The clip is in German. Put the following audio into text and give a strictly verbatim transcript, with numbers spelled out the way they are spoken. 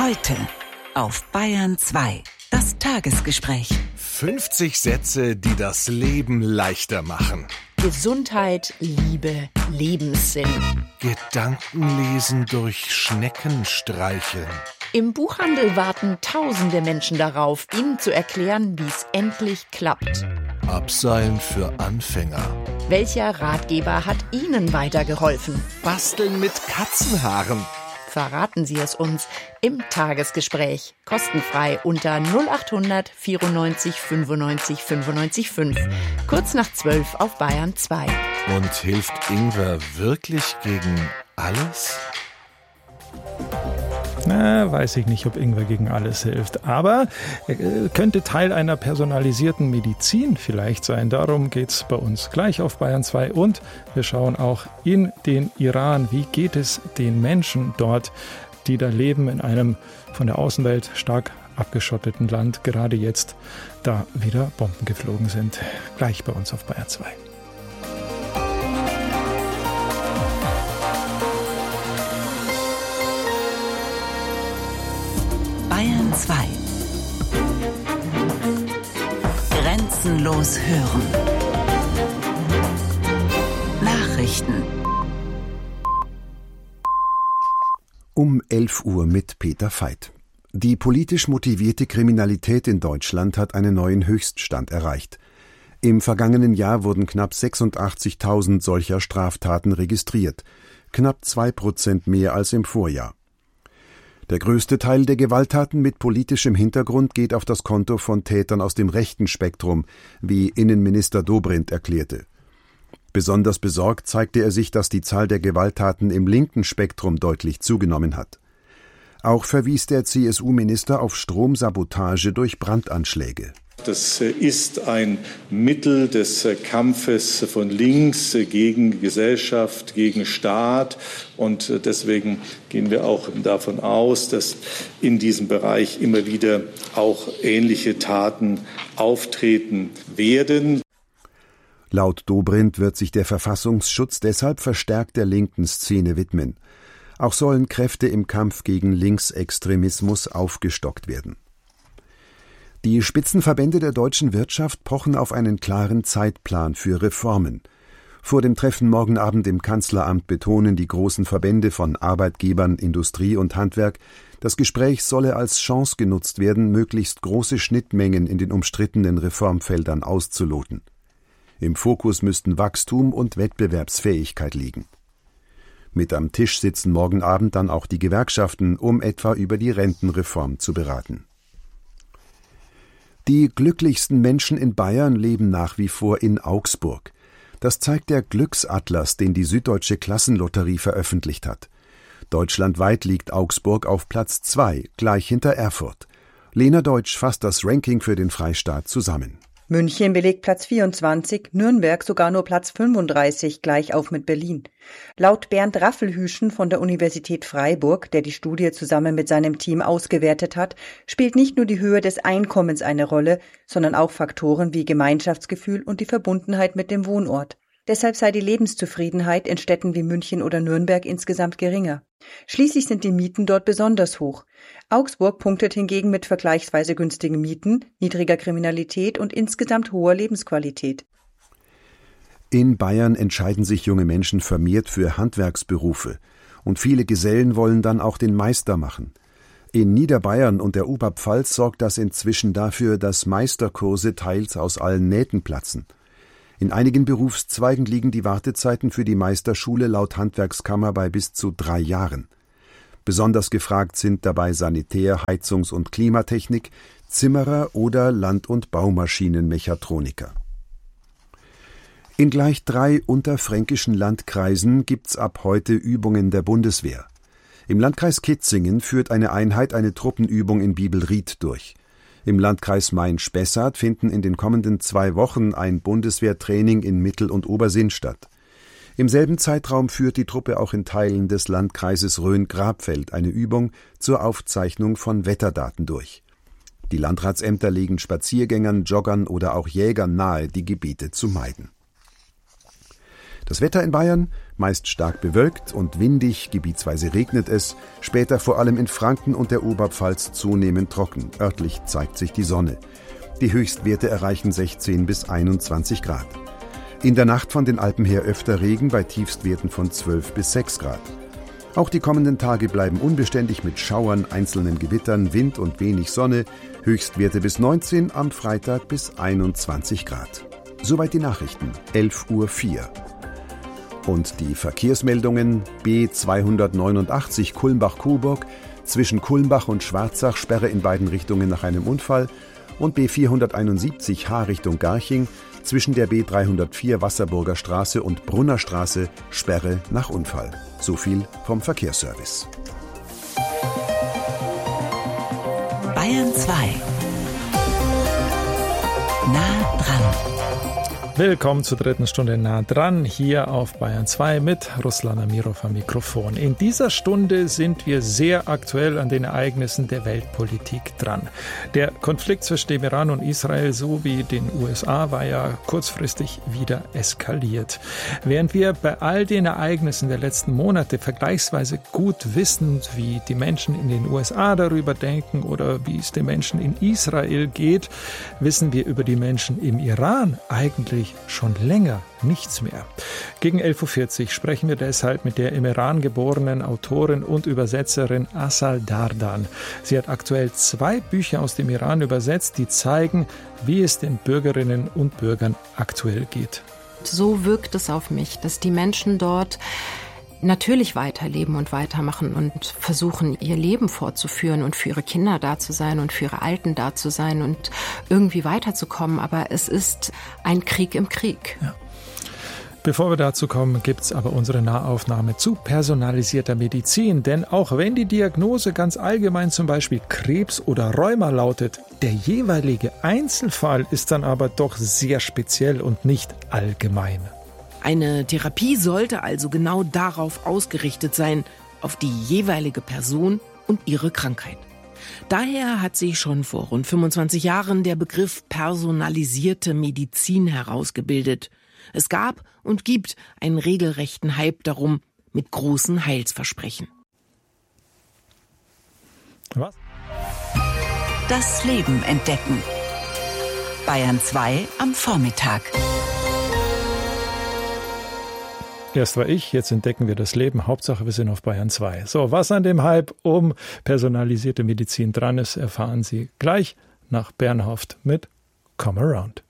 Heute auf Bayern zwei. Das Tagesgespräch. fünfzig Sätze, die das Leben leichter machen. Gesundheit, Liebe, Lebenssinn. Gedankenlesen durch Schnecken streicheln. Im Buchhandel warten tausende Menschen darauf, Ihnen zu erklären, wie es endlich klappt. Abseilen für Anfänger. Welcher Ratgeber hat Ihnen weitergeholfen? Basteln mit Katzenhaaren. Verraten Sie es uns im Tagesgespräch. Kostenfrei unter null acht hundert vierundneunzig fünfundneunzig fünfundneunzig fünf. Kurz nach zwölf auf Bayern zwei. Und hilft Ingwer wirklich gegen alles? Na, weiß ich nicht, ob Ingwer gegen alles hilft. Aber er könnte Teil einer personalisierten Medizin vielleicht sein. Darum geht's bei uns gleich auf Bayern zwei. Und wir schauen auch in den Iran. Wie geht es den Menschen dort, die da leben in einem von der Außenwelt stark abgeschotteten Land, gerade jetzt, da wieder Bomben geflogen sind. Gleich bei uns auf Bayern zwei. Bayern zwei. Grenzenlos hören. Nachrichten. Um elf Uhr mit Peter Veit. Die politisch motivierte Kriminalität in Deutschland hat einen neuen Höchststand erreicht. Im vergangenen Jahr wurden knapp sechsundachtzigtausend solcher Straftaten registriert, knapp zwei Prozent mehr als im Vorjahr. Der größte Teil der Gewalttaten mit politischem Hintergrund geht auf das Konto von Tätern aus dem rechten Spektrum, wie Innenminister Dobrindt erklärte. Besonders besorgt zeigte er sich, dass die Zahl der Gewalttaten im linken Spektrum deutlich zugenommen hat. Auch verwies der C S U-Minister auf Stromsabotage durch Brandanschläge. Das ist ein Mittel des Kampfes von links gegen Gesellschaft, gegen Staat. Und deswegen gehen wir auch davon aus, dass in diesem Bereich immer wieder auch ähnliche Taten auftreten werden. Laut Dobrindt wird sich der Verfassungsschutz deshalb verstärkt der linken Szene widmen. Auch sollen Kräfte im Kampf gegen Linksextremismus aufgestockt werden. Die Spitzenverbände der deutschen Wirtschaft pochen auf einen klaren Zeitplan für Reformen. Vor dem Treffen morgen Abend im Kanzleramt betonen die großen Verbände von Arbeitgebern, Industrie und Handwerk, das Gespräch solle als Chance genutzt werden, möglichst große Schnittmengen in den umstrittenen Reformfeldern auszuloten. Im Fokus müssten Wachstum und Wettbewerbsfähigkeit liegen. Mit am Tisch sitzen morgen Abend dann auch die Gewerkschaften, um etwa über die Rentenreform zu beraten. Die glücklichsten Menschen in Bayern leben nach wie vor in Augsburg. Das zeigt der Glücksatlas, den die Süddeutsche Klassenlotterie veröffentlicht hat. Deutschlandweit liegt Augsburg auf Platz zwei, gleich hinter Erfurt. Lena Deutsch fasst das Ranking für den Freistaat zusammen. München belegt Platz vierundzwanzig, Nürnberg sogar nur Platz fünfunddreißig, gleich auf mit Berlin. Laut Bernd Raffelhüschen von der Universität Freiburg, der die Studie zusammen mit seinem Team ausgewertet hat, spielt nicht nur die Höhe des Einkommens eine Rolle, sondern auch Faktoren wie Gemeinschaftsgefühl und die Verbundenheit mit dem Wohnort. Deshalb sei die Lebenszufriedenheit in Städten wie München oder Nürnberg insgesamt geringer. Schließlich sind die Mieten dort besonders hoch. Augsburg punktet hingegen mit vergleichsweise günstigen Mieten, niedriger Kriminalität und insgesamt hoher Lebensqualität. In Bayern entscheiden sich junge Menschen vermehrt für Handwerksberufe. Und viele Gesellen wollen dann auch den Meister machen. In Niederbayern und der Oberpfalz sorgt das inzwischen dafür, dass Meisterkurse teils aus allen Nähten platzen. In einigen Berufszweigen liegen die Wartezeiten für die Meisterschule laut Handwerkskammer bei bis zu drei Jahren. Besonders gefragt sind dabei Sanitär-, Heizungs- und Klimatechnik, Zimmerer oder Land- und Baumaschinenmechatroniker. In gleich drei unterfränkischen Landkreisen gibt's ab heute Übungen der Bundeswehr. Im Landkreis Kitzingen führt eine Einheit eine Truppenübung in Bibelried durch. Im Landkreis Main-Spessart finden in den kommenden zwei Wochen ein Bundeswehrtraining in Mittel- und Obersinn statt. Im selben Zeitraum führt die Truppe auch in Teilen des Landkreises Rhön-Grabfeld eine Übung zur Aufzeichnung von Wetterdaten durch. Die Landratsämter legen Spaziergängern, Joggern oder auch Jägern nahe, die Gebiete zu meiden. Das Wetter in Bayern, meist stark bewölkt und windig, gebietsweise regnet es, später vor allem in Franken und der Oberpfalz zunehmend trocken. Örtlich zeigt sich die Sonne. Die Höchstwerte erreichen sechzehn bis einundzwanzig Grad. In der Nacht von den Alpen her öfter Regen bei Tiefstwerten von zwölf bis sechs Grad. Auch die kommenden Tage bleiben unbeständig mit Schauern, einzelnen Gewittern, Wind und wenig Sonne. Höchstwerte bis neunzehn, am Freitag bis einundzwanzig Grad. Soweit die Nachrichten, elf Uhr vier. Und die Verkehrsmeldungen: B zweihundertneunundachtzig Kulmbach-Coburg, zwischen Kulmbach und Schwarzach Sperre in beiden Richtungen nach einem Unfall, und B vierhunderteinundsiebzig H Richtung Garching, zwischen der B dreihundertvier Wasserburger Straße und Brunner Straße Sperre nach Unfall. So viel vom Verkehrsservice. Bayern zwei. Nah dran. Willkommen zur dritten Stunde Nah dran, hier auf Bayern zwei mit Ruslan Amirov am Mikrofon. In dieser Stunde sind wir sehr aktuell an den Ereignissen der Weltpolitik dran. Der Konflikt zwischen dem Iran und Israel sowie den U S A war ja kurzfristig wieder eskaliert. Während wir bei all den Ereignissen der letzten Monate vergleichsweise gut wissen, wie die Menschen in den U S A darüber denken oder wie es den Menschen in Israel geht, wissen wir über die Menschen im Iran eigentlich schon länger nichts mehr. Gegen elf Uhr vierzig sprechen wir deshalb mit der im Iran geborenen Autorin und Übersetzerin Asal Dardan. Sie hat aktuell zwei Bücher aus dem Iran übersetzt, die zeigen, wie es den Bürgerinnen und Bürgern aktuell geht. So wirkt es auf mich, dass die Menschen dort natürlich weiterleben und weitermachen und versuchen, ihr Leben fortzuführen und für ihre Kinder da zu sein und für ihre Alten da zu sein und irgendwie weiterzukommen. Aber es ist ein Krieg im Krieg. Ja. Bevor wir dazu kommen, gibt's aber unsere Nahaufnahme zu personalisierter Medizin. Denn auch wenn die Diagnose ganz allgemein zum Beispiel Krebs oder Rheuma lautet, der jeweilige Einzelfall ist dann aber doch sehr speziell und nicht allgemein. Eine Therapie sollte also genau darauf ausgerichtet sein, auf die jeweilige Person und ihre Krankheit. Daher hat sich schon vor rund fünfundzwanzig Jahren der Begriff personalisierte Medizin herausgebildet. Es gab und gibt einen regelrechten Hype darum mit großen Heilsversprechen. Was? Das Leben entdecken. Bayern zwei am Vormittag. Erst war ich, jetzt entdecken wir das Leben. Hauptsache, wir sind auf Bayern zwei. So, was an dem Hype um personalisierte Medizin dran ist, erfahren Sie gleich nach Bernhoft mit Come Around.